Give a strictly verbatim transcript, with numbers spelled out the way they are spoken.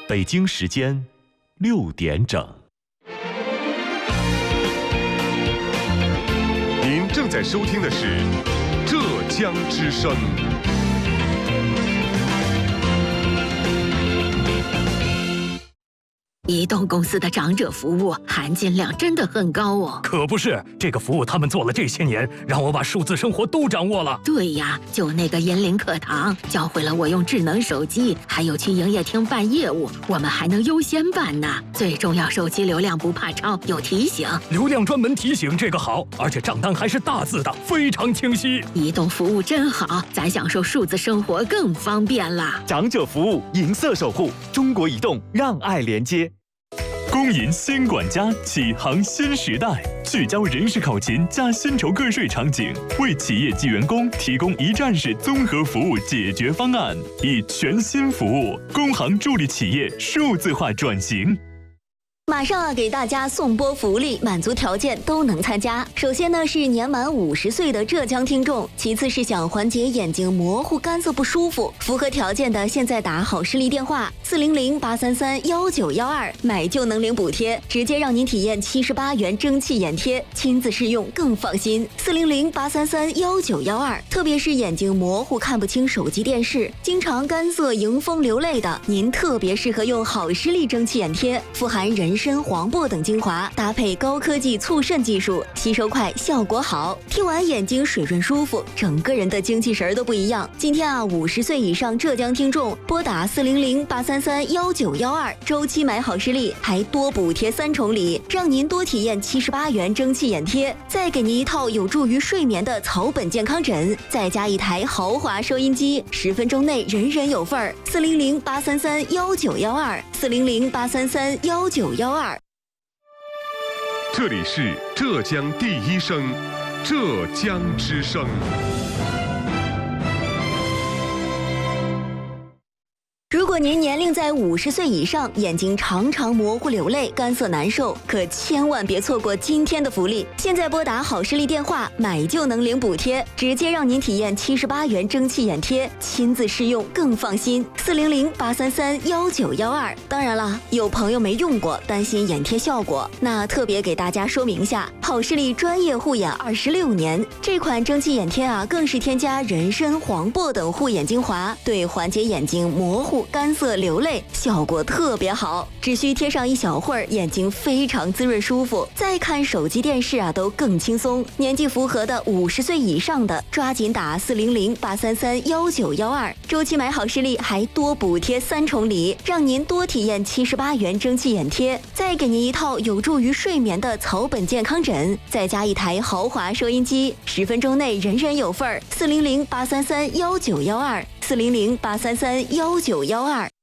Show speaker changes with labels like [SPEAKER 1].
[SPEAKER 1] 北京时间六点整。
[SPEAKER 2] 您正在收听的是浙江之声。
[SPEAKER 3] 移动公司的长者服务含金量真的很高哦。
[SPEAKER 4] 可不是，这个服务他们做了这些年，让我把数字生活都掌握了。
[SPEAKER 3] 对呀，就那个银领课堂，教会了我用智能手机，还有去营业厅办业务，我们还能优先办呢。最重要，手机流量不怕超，有提醒。
[SPEAKER 4] 流量专门提醒，这个好，而且账单还是大字的，非常清晰。
[SPEAKER 3] 移动服务真好，咱享受数字生活更方便了。
[SPEAKER 5] 长者服务，银色守护，中国移动让爱连接。
[SPEAKER 6] 公银新管家启航新时代，聚焦人事考勤加薪酬个税场景，为企业及员工提供一站式综合服务解决方案，以全新服务，工行助力企业数字化转型。
[SPEAKER 7] 马上啊，给大家送波福利，满足条件都能参加。首先呢是年满五十岁的浙江听众，其次是想缓解眼睛模糊、干涩不舒服，符合条件的现在打好视力电话四零零八三三幺九幺二，买就能领补贴，直接让您体验七十八元蒸汽眼贴，亲自试用更放心。四零零八三三幺九幺二，特别是眼睛模糊、看不清手机电视，经常干涩、迎风流泪的，您特别适合用好视力蒸汽眼贴，富含人参、黄柏等精华，搭配高科技促渗技术，吸收快，效果好。贴完眼睛水润舒服，整个人的精气神都不一样。今天啊，五十岁以上浙江听众拨打四零零八三三幺九幺二，周期买好视力，还多补贴三重礼，让您多体验七十八元蒸汽眼贴，再给您一套有助于睡眠的草本健康枕，再加一台豪华收音机，十分钟内人人有份儿。四零零八三三幺九幺二，四零零八三三幺九幺二。
[SPEAKER 2] 这里是浙江第一声，浙江之声。
[SPEAKER 7] 如果您年龄在五十岁以上，眼睛常常模糊流泪、干涩难受，可千万别错过今天的福利！现在拨打好视力电话，买就能领补贴，直接让您体验七十八元蒸汽眼贴，亲自试用更放心。四零零八三三幺九幺二。当然了，有朋友没用过，担心眼贴效果，那特别给大家说明一下，好视力专业护眼二十六年，这款蒸汽眼贴啊，更是添加人参、黄柏等护眼精华，对缓解眼睛模糊、干涩流泪效果特别好，只需贴上一小会儿，眼睛非常滋润舒服，再看手机电视啊都更轻松。年纪符合的五十岁以上的，抓紧打四零零八三三幺九幺二，周期买好视力还多补贴三重礼，让您多体验七十八元蒸汽眼贴，再给您一套有助于睡眠的草本健康枕，再加一台豪华收音机，十分钟内人人有份儿。四零零八三三幺九幺二，四零零八三三幺九幺二。